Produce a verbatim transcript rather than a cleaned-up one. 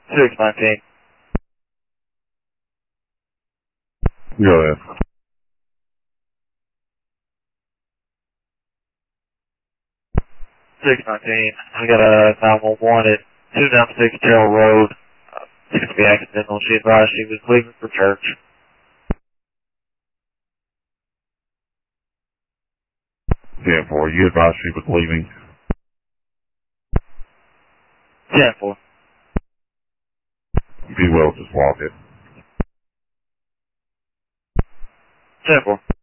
six nineteen. Go ahead. six nineteen. I got a nine one one at two ninety-six Terrell Road. Uh, seems to be accidental. She advised she was leaving for church. ten four, you advised she was leaving. ten four. If you will, just walk it. ten four.